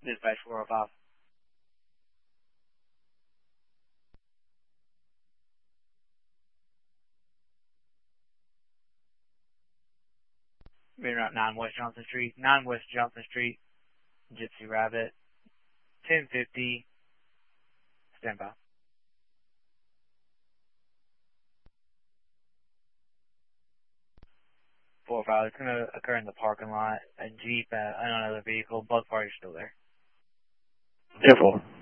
Dispatch 405. Being Route 9 West Johnson Street, 9 West Johnson Street, Gypsy Rabbit, 1050, stand by. 405, it's going to occur in the parking lot. A Jeep and another vehicle. Both parties still there. 10-4.